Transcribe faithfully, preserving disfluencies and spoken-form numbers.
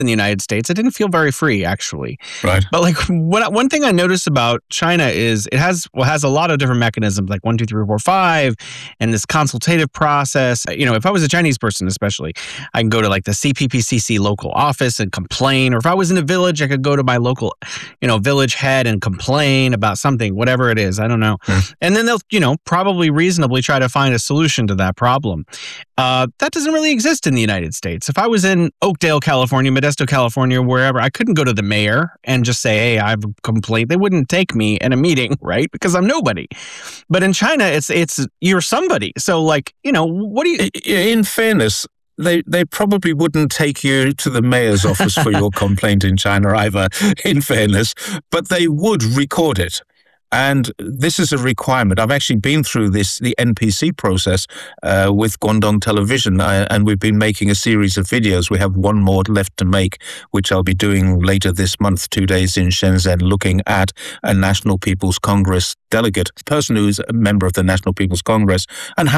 in the United States, it didn't feel very free, actually. Right. But like what, one thing I noticed about China is it has well has a lot of different mechanisms, like one, two, three, four, five, and this consultative process. You know, if I was a Chinese person, especially, I can go to like the C P P C C local office and complain, or if I was in a village, I could go to my local, you know, village head and complain about something, whatever it is. I don't know, Mm. and then they'll, you know, probably reasonably try to find a solution to that problem. Uh, that doesn't really exist in the United States. If I was in Oakdale, California, Modesto, California, wherever, I couldn't go to the mayor and just say, hey, I have a complaint. They wouldn't take me in a meeting, right? Because I'm nobody. But in China, it's it's you're somebody. So like, you know, what do you... In fairness, they they probably wouldn't take you to the mayor's office for your complaint in China either, in fairness, but they would record it. And this is a requirement. I've actually been through this, the N P C process uh, with Guangdong Television, uh, and we've been making a series of videos. We have one more left to make, which I'll be doing later this month, two days in Shenzhen, looking at a National People's Congress delegate, person who's a member of the National People's Congress, and how